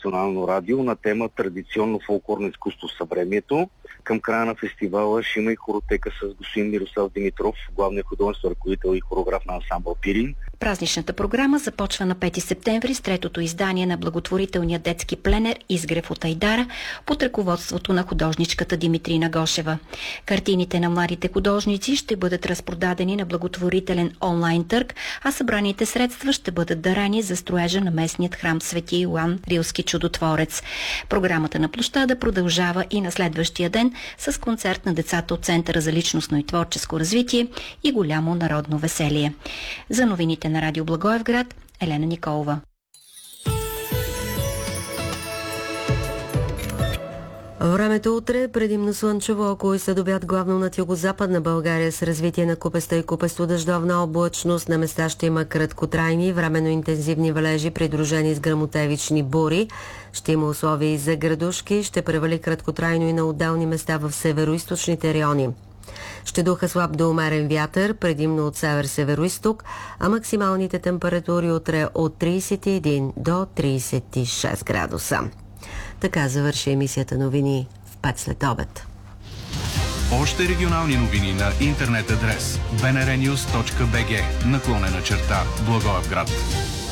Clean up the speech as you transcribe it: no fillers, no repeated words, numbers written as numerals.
национално радио на тема традиционно фолклорно изкуство в съвремието. Към края на фестивала ще има и хоротека с господин Мирослав Димитров, главният художествен ръководител и хореограф на ансамбъл Пирин. Празничната програма започва на 5 септември с третото издание на благотворителния детски пленер "Изгрев от Айдара" под ръководството на художничката Димитрина Гошева. Картините на младите художници ще бъдат разпродадени на благотворителен онлайн търг, а събраните средства ще бъдат дарени за строежа на местният храм Свети Йоан Рилски чудотворец. Програмата на площада продължава и на следващия ден с концерт на децата от Центъра за личностно и творческо развитие и голямо народно веселие. За новините на Радио Благоевград, Елена Николова. Времето утре предимно слънчево, около и следобед главно над югозападна България с развитие на купеста и купесто-дъждовна облачност. На места ще има краткотрайни, временно интензивни валежи, придружени с гръмотевични бури. Ще има условия и за градушки, ще превали краткотрайно и на отделни места в североизточните райони. Ще духа слаб до умерен вятър, предимно от север-североизток, а максималните температури утре от 31 до 36 градуса. Така завърши емисията новини в 5 след обед. Още регионални новини на интернет адрес bnrnews.bg /Благоевград.